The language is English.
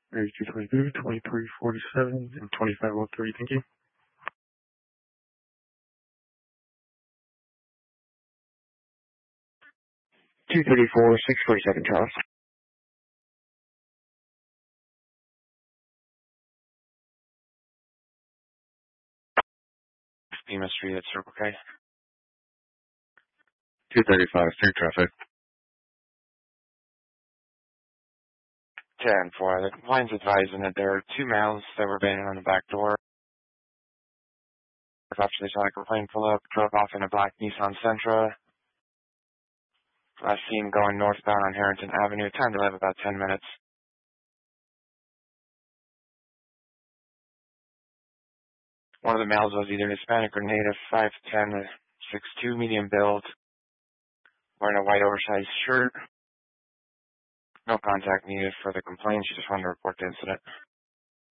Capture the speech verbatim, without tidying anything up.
thirty-two twenty-two, twenty-three forty-seven, and twenty-five oh three. Thank you. two thirty-four, six forty-seven, Charles. Pima Street at Circle K. two thirty-five, street traffic. ten four. The complaint's advising that there are two males that were banging on the back door. After they saw the complaint pull up, drove off in a black Nissan Sentra. Last seen going northbound on Harrington Avenue. Time to live about ten minutes. One of the males was either Hispanic or Native, five ten, six two, medium build, wearing a white oversized shirt. No contact needed for the complaint. She just wanted to report the incident.